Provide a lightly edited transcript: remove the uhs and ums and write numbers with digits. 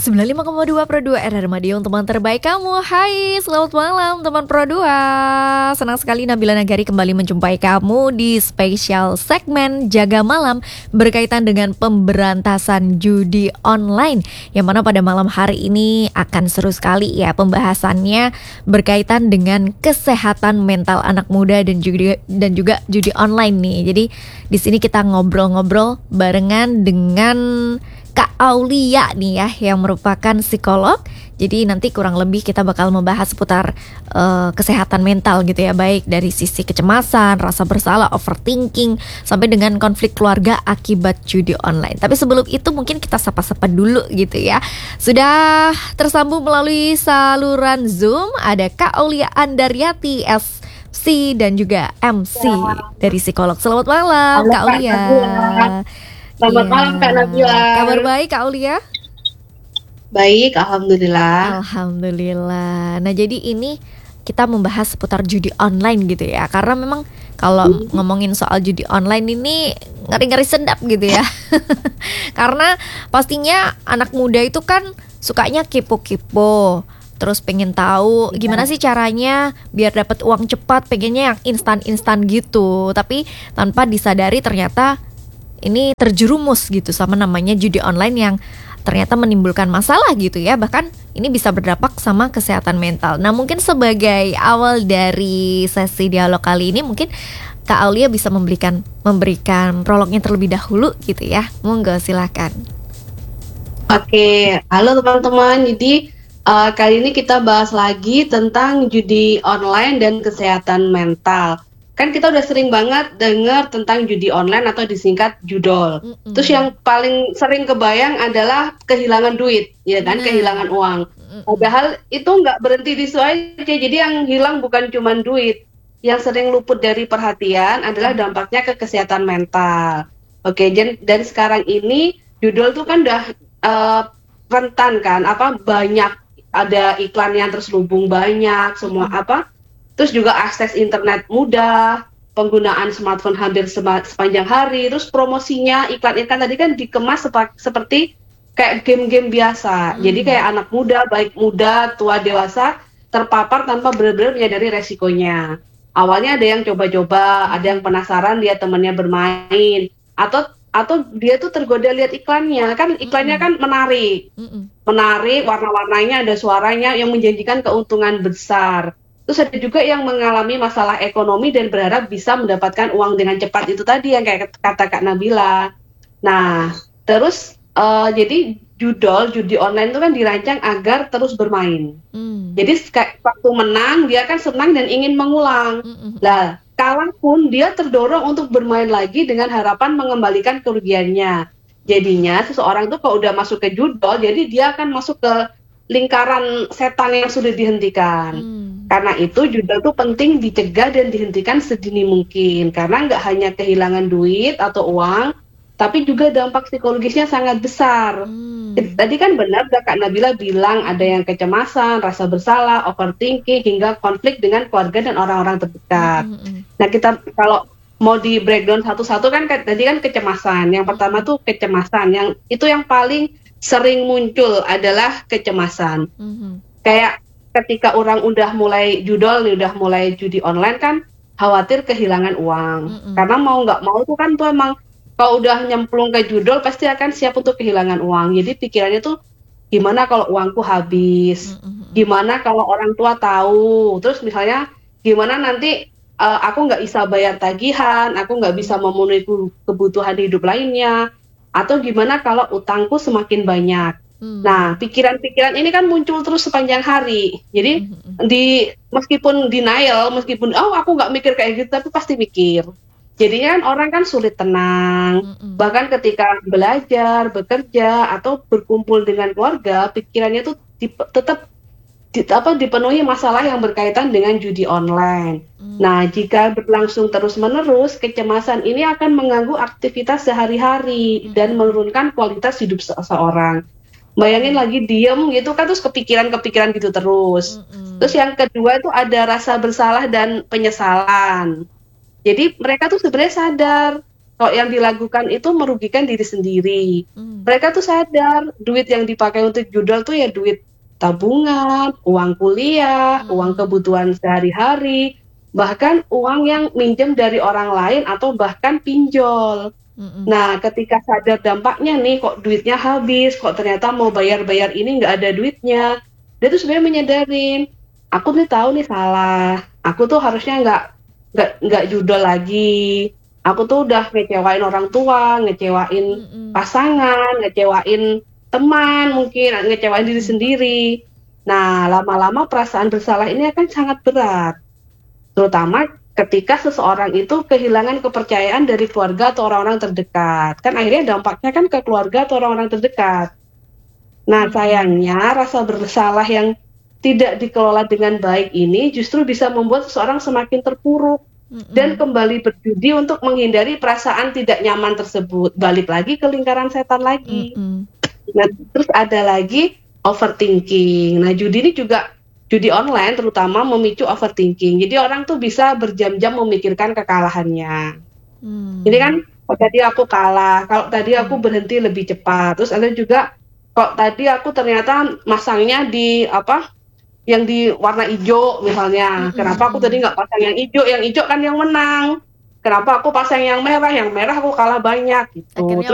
95,2 Pro 2 RR Madiun, teman terbaik kamu. Hai, selamat malam teman Pro 2. Senang sekali Nabila Nagari kembali menjumpai kamu di spesial segmen Jaga Malam berkaitan dengan pemberantasan judi online, yang mana pada malam hari ini akan seru sekali ya pembahasannya berkaitan dengan kesehatan mental anak muda dan juga judi online nih. Jadi di sini kita ngobrol-ngobrol barengan dengan Kak Aulia nih ya, yang merupakan psikolog. Jadi nanti kurang lebih kita bakal membahas seputar kesehatan mental gitu ya, baik dari sisi kecemasan, rasa bersalah, overthinking, sampai dengan konflik keluarga akibat judi online. Tapi sebelum itu mungkin kita sapa-sapa dulu gitu ya. Sudah tersambung melalui saluran Zoom ada Kak Aulia Andaryati, FC dan juga MC dari psikolog. Selamat malam Kak Aulia. Selamat malam Kak Nabila. Kabar baik Kak Aulia? Baik, Alhamdulillah. Alhamdulillah. Nah jadi ini kita membahas seputar judi online gitu ya. Karena memang kalau ngomongin soal judi online ini ngeri-ngeri sedap gitu ya. Karena pastinya anak muda itu kan sukanya kepo-kepo, terus pengen tahu gimana sih caranya biar dapat uang cepat, pengennya yang instan-instan gitu. Tapi tanpa disadari ternyata ini terjerumus gitu sama namanya judi online yang ternyata menimbulkan masalah gitu ya. Bahkan ini bisa berdampak sama kesehatan mental. Nah mungkin sebagai awal dari sesi dialog kali ini, mungkin Kak Aulia bisa memberikan prolognya terlebih dahulu gitu ya. Monggo silakan. Oke, halo teman-teman. Jadi kali ini kita bahas lagi tentang judi online dan kesehatan mental. Kan kita udah sering banget dengar tentang judi online atau disingkat judol. Terus yang paling sering kebayang adalah kehilangan duit, ya kan, kehilangan uang. Padahal itu nggak berhenti di situ aja. Jadi yang hilang bukan cuma duit. Yang sering luput dari perhatian adalah dampaknya ke kesehatan mental. Oke, dan sekarang ini judol tuh kan udah rentan kan, banyak ada iklan yang terselubung banyak, semua terus juga akses internet mudah, penggunaan smartphone hampir sepanjang hari, terus promosinya, iklan-iklan tadi kan dikemas seperti kayak game-game biasa. Jadi kayak anak muda, baik muda, tua, dewasa, terpapar tanpa benar-benar menyadari resikonya. Awalnya ada yang coba-coba, ada yang penasaran lihat temannya bermain, atau dia tuh tergoda lihat iklannya, kan iklannya kan menarik, warna-warnanya, ada suaranya yang menjanjikan keuntungan besar. Terus ada juga yang mengalami masalah ekonomi dan berharap bisa mendapatkan uang dengan cepat, itu tadi yang kayak kata Kak Nabila. Nah, terus jadi judi online itu kan dirancang agar terus bermain. Jadi waktu menang dia kan senang dan ingin mengulang. Nah, kalaupun dia terdorong untuk bermain lagi dengan harapan mengembalikan kerugiannya. Jadinya seseorang itu kalau udah masuk ke judol, jadi dia akan masuk ke lingkaran setan yang sudah dihentikan. Karena itu judol itu penting dicegah dan dihentikan sedini mungkin. Karena nggak hanya kehilangan duit atau uang, tapi juga dampak psikologisnya sangat besar. Tadi kan benar Kak Nabila bilang ada yang kecemasan, rasa bersalah, overthinking, hingga konflik dengan keluarga dan orang-orang terdekat. Nah kita kalau mau di breakdown satu-satu kan tadi kan kecemasan. Yang pertama tuh kecemasan, yang itu yang paling sering muncul adalah kecemasan. Kayak ketika orang udah mulai judol nih, udah mulai judi online kan khawatir kehilangan uang. Karena mau nggak mau tuh kan tuh emang kalau udah nyemplung ke judol pasti akan siap untuk kehilangan uang. Jadi pikirannya tuh gimana kalau uangku habis, gimana kalau orang tua tahu, terus misalnya gimana nanti aku nggak bisa bayar tagihan, aku nggak bisa memenuhi kebutuhan hidup lainnya, atau gimana kalau utangku semakin banyak. Nah, pikiran-pikiran ini kan muncul terus sepanjang hari. Jadi meskipun denial, meskipun aku nggak mikir kayak gitu, tapi pasti mikir. Jadinya kan orang kan sulit tenang. Bahkan ketika belajar, bekerja, atau berkumpul dengan keluarga, pikirannya tuh tetap dipenuhi masalah yang berkaitan dengan judi online. Nah, jika berlangsung terus-menerus, kecemasan ini akan mengganggu aktivitas sehari-hari dan menurunkan kualitas hidup seseorang. Bayangin lagi diem gitu kan, terus kepikiran gitu terus. Terus yang kedua itu ada rasa bersalah dan penyesalan. Jadi mereka tuh sebenarnya sadar kalau yang dilakukan itu merugikan diri sendiri. Mereka tuh sadar duit yang dipakai untuk judol tuh ya duit tabungan, uang kuliah, uang kebutuhan sehari-hari, bahkan uang yang minjem dari orang lain atau bahkan pinjol. Nah, ketika sadar dampaknya nih, kok duitnya habis, kok ternyata mau bayar-bayar ini nggak ada duitnya, dia tuh sebenarnya menyadarin, aku nih tahu nih salah, aku tuh harusnya nggak judol lagi, aku tuh udah ngecewain orang tua, ngecewain pasangan, ngecewain teman, mungkin ngecewain diri sendiri. Nah, lama-lama perasaan bersalah ini akan sangat berat, terutama ketika seseorang itu kehilangan kepercayaan dari keluarga atau orang-orang terdekat. Kan akhirnya dampaknya kan ke keluarga atau orang-orang terdekat. Nah, sayangnya rasa bersalah yang tidak dikelola dengan baik ini justru bisa membuat seseorang semakin terpuruk dan kembali berjudi untuk menghindari perasaan tidak nyaman tersebut. Balik lagi ke lingkaran setan lagi. Nah, terus ada lagi overthinking. Nah, judi ini juga judi online terutama memicu overthinking. Jadi orang tuh bisa berjam-jam memikirkan kekalahannya. Ini kan kalau tadi aku kalah, kalau tadi aku berhenti lebih cepat. Terus ada juga kok tadi aku ternyata masangnya di apa? Yang di warna hijau misalnya. Kenapa aku tadi nggak pasang yang hijau? Yang hijau kan yang menang. Kenapa aku pasang yang merah? Yang merah aku kalah banyak gitu. Akhirnya